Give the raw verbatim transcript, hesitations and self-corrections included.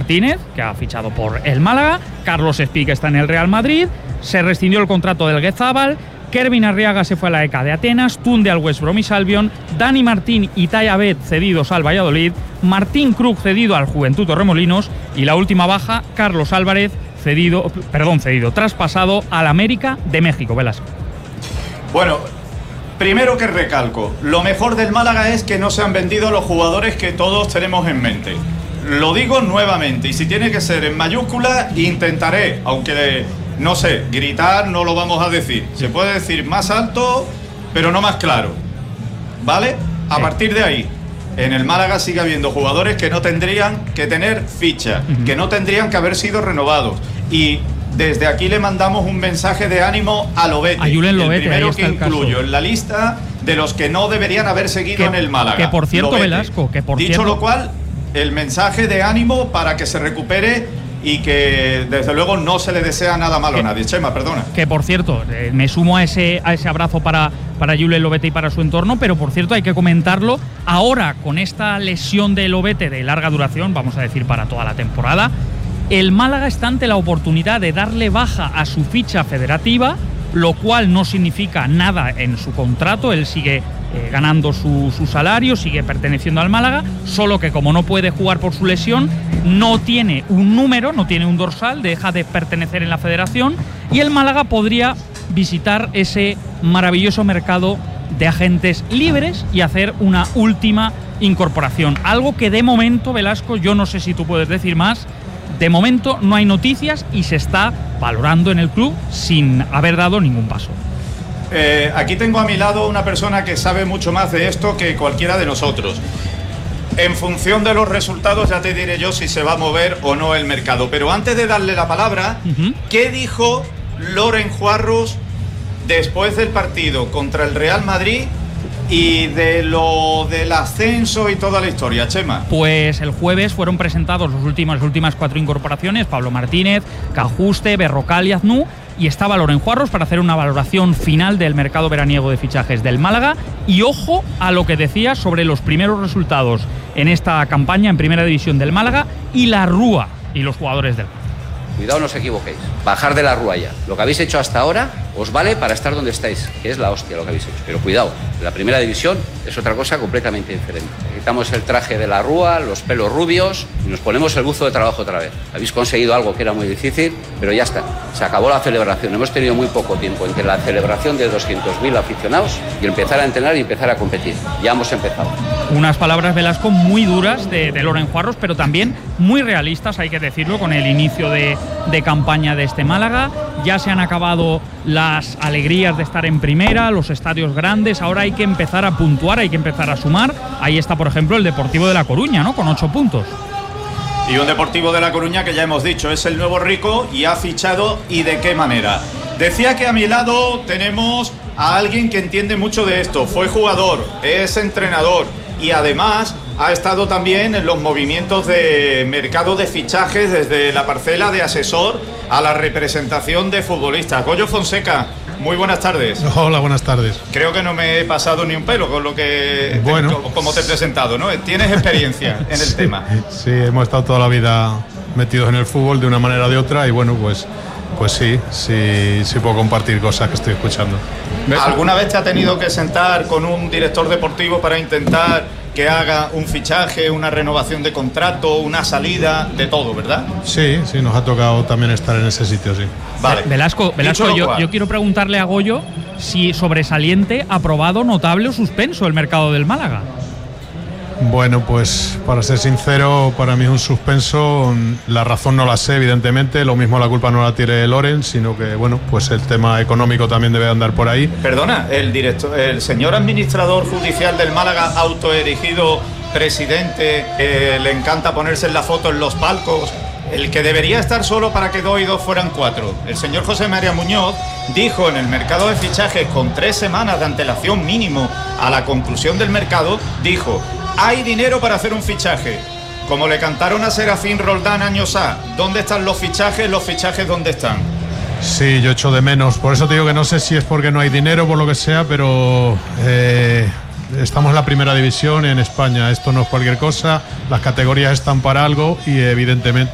Martínez, que ha fichado por el Málaga, Carlos Espí, que está en el Real Madrid, se rescindió el contrato del Guezabal, Kervin Arriaga se fue a la E C A de Atenas, Tunde al West Bromwich Albion, Dani Martín y Tai Abed cedidos al Valladolid, Martín Krug cedido al Juventud Torremolinos y la última baja, Carlos Álvarez, cedido, perdón, cedido, traspasado al América de México. Velasco. Bueno, primero que recalco, lo mejor del Málaga es que no se han vendido los jugadores que todos tenemos en mente. Lo digo nuevamente, y si tiene que ser en mayúscula, intentaré, aunque no sé, gritar no lo vamos a decir. Se puede decir más alto, pero no más claro. ¿Vale? A partir de ahí, en el Málaga sigue habiendo jugadores que no tendrían que tener ficha, uh-huh. que no tendrían que haber sido renovados. Y desde aquí le mandamos un mensaje de ánimo a Lobete, a Julen Lobete, el primero que incluyo en la lista de los que no deberían haber seguido que, en el Málaga. Que por cierto, Lobete. Velasco, que por Dicho cierto... lo cual, el mensaje de ánimo para que se recupere y que desde luego no se le desea nada malo a nadie. Chema, perdona. Que por cierto, eh, me sumo a ese, a ese abrazo para, para Julen Lobete y para su entorno, pero por cierto hay que comentarlo ahora con esta lesión de Lobete de larga duración, vamos a decir para toda la temporada. El Málaga está ante la oportunidad de darle baja a su ficha federativa, lo cual no significa nada en su contrato. Él sigue eh, ganando su, su salario, sigue perteneciendo al Málaga, solo que como no puede jugar por su lesión, no tiene un número, no tiene un dorsal, deja de pertenecer en la federación y el Málaga podría visitar ese maravilloso mercado de agentes libres y hacer una última incorporación. Algo que de momento, Velasco, yo no sé si tú puedes decir más. De momento no hay noticias y se está valorando en el club sin haber dado ningún paso. Eh, aquí tengo a mi lado una persona que sabe mucho más de esto que cualquiera de nosotros. En función de los resultados ya te diré yo si se va a mover o no el mercado. Pero antes de darle la palabra, uh-huh. ¿qué dijo Loren Juarros después del partido contra el Real Madrid y de lo del ascenso y toda la historia, Chema? Pues el jueves fueron presentados los últimos, las últimas cuatro incorporaciones: Pablo Martínez, Cajuste, Berrocal y Aznu, y estaba Loren Juarros para hacer una valoración final del mercado veraniego de fichajes del Málaga. Y ojo a lo que decía sobre los primeros resultados en esta campaña en Primera División del Málaga y la Rúa y los jugadores del Málaga. Cuidado, no os equivoquéis. Bajar de la Rúa ya. Lo que habéis hecho hasta ahora os vale para estar donde estáis, que es la hostia lo que habéis hecho. Pero cuidado, la Primera División es otra cosa completamente diferente. Quitamos el traje de la Rúa, los pelos rubios y nos ponemos el buzo de trabajo otra vez. Habéis conseguido algo que era muy difícil, pero ya está. Se acabó la celebración. Hemos tenido muy poco tiempo entre la celebración de doscientos mil aficionados y empezar a entrenar y empezar a competir. Ya hemos empezado. Unas palabras, Velasco, muy duras de, de Loren Juarros, pero también muy realistas, hay que decirlo, con el inicio de, de campaña de este Málaga. Ya se han acabado las alegrías de estar en primera, los estadios grandes, ahora hay que empezar a puntuar, hay que empezar a sumar. Ahí está, por ejemplo, el Deportivo de La Coruña, ¿no? Con ocho puntos. Y un Deportivo de La Coruña que ya hemos dicho es el nuevo rico y ha fichado, y de qué manera. Decía que a mi lado tenemos a alguien que entiende mucho de esto. Fue jugador, es entrenador y además ha estado también en los movimientos de mercado de fichajes desde la parcela de asesor a la representación de futbolistas. Goyo Fonseca, muy buenas tardes. Hola, buenas tardes. Creo que no me he pasado ni un pelo con lo que bueno. te, como te he presentado, ¿no? Tienes experiencia en el sí, tema. Sí, hemos estado toda la vida metidos en el fútbol de una manera o de otra y bueno, pues, pues sí, sí, sí puedo compartir cosas que estoy escuchando. ¿Alguna vez te ha tenido que sentar con un director deportivo para intentar que haga un fichaje, una renovación de contrato, una salida, de todo, verdad? Sí, sí, nos ha tocado también estar en ese sitio, sí. Vale. Velasco, Velasco yo, yo quiero preguntarle a Goyo si sobresaliente, aprobado, notable o suspenso el mercado del Málaga. Bueno, pues para ser sincero, para mí es un suspenso. La razón no la sé, evidentemente. Lo mismo la culpa no la tiene Loren, sino que, bueno, pues el tema económico también debe andar por ahí. Perdona, el director, el señor administrador judicial del Málaga, autoerigido presidente, eh, le encanta ponerse en la foto en los palcos. El que debería estar solo para que dos y dos fueran cuatro. El señor José María Muñoz dijo en el mercado de fichajes, con tres semanas de antelación mínimo a la conclusión del mercado, dijo: hay dinero para hacer un fichaje. Como le cantaron a Serafín Roldán años A, ¿dónde están los fichajes? Los fichajes, ¿dónde están? Sí, yo echo de menos. Por eso te digo que no sé si es porque no hay dinero, por lo que sea, pero eh, estamos en la Primera División en España. Esto no es cualquier cosa. Las categorías están para algo y evidentemente